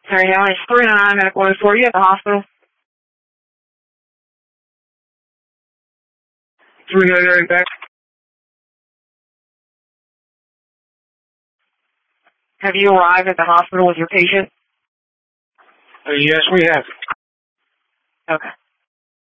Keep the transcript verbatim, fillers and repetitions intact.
Sorry, now it's three nine medical for you at the hospital. three nine nine back. Have you arrived at the hospital with your patient? Uh, yes, we have. Okay.